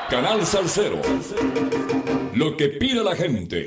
Canal Salsero. Lo que pide la gente.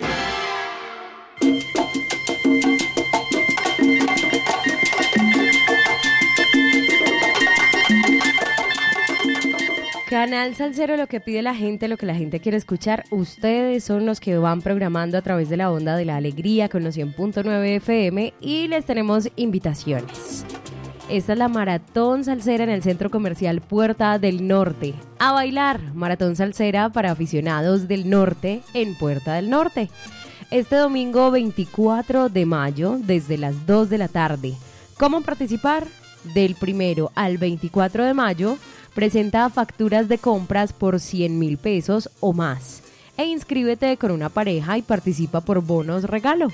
Canal Salsero, lo que pide la gente, lo que la gente quiere escuchar. Ustedes son los que van programando a través de la onda de la alegría con los 100.9 FM y les tenemos invitaciones. Esta es la Maratón Salsera en el Centro Comercial Puerta del Norte. A bailar, Maratón Salsera para aficionados del norte en Puerta del Norte. Este domingo 24 de mayo desde las 2 de la tarde. ¿Cómo participar? Del 1 al 24 de mayo presenta facturas de compras por 100,000 pesos o más e inscríbete con una pareja y participa por bonos regalo.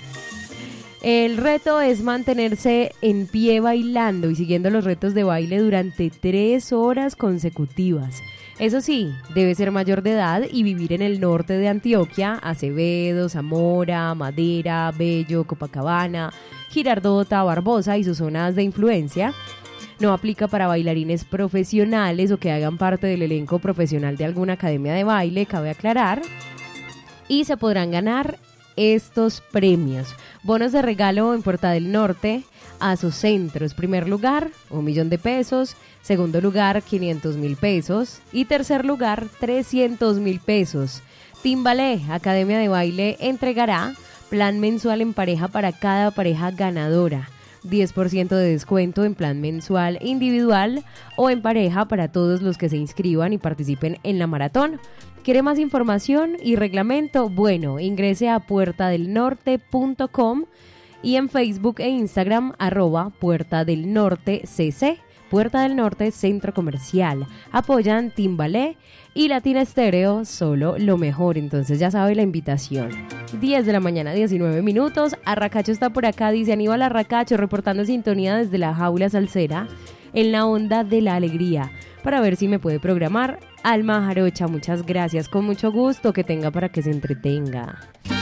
El reto es mantenerse en pie bailando y siguiendo los retos de baile durante 3 horas consecutivas. Eso sí, debe ser mayor de edad y vivir en el norte de Antioquia, Acevedo, Zamora, Madera, Bello, Copacabana, Girardota, Barbosa y sus zonas de influencia. No aplica para bailarines profesionales o que hagan parte del elenco profesional de alguna academia de baile, cabe aclarar. Y se podrán ganar estos premios. Bonos de regalo en Puerta del Norte, Asocentros. Primer lugar, 1,000,000 de pesos. Segundo lugar, 500,000 pesos. Y tercer lugar, 300,000 pesos. Timbalé, Academia de Baile, entregará plan mensual en pareja para cada pareja ganadora. 10% de descuento en plan mensual individual o en pareja para todos los que se inscriban y participen en la maratón. ¿Quiere más información y reglamento? Bueno, ingrese a puertadelnorte.com y en Facebook e Instagram @puertadelnortecc. Puerta del Norte Centro Comercial. Apoyan Timbalé y Latina Estéreo, solo lo mejor. Entonces ya sabe la invitación. 10 de la mañana, 19 minutos. Arracacho está por acá, dice Aníbal Arracacho, reportando sintonía desde la jaula salsera en la onda de la alegría, para ver si me puede programar. Alma Jarocha, muchas gracias, con mucho gusto, que tenga para que se entretenga.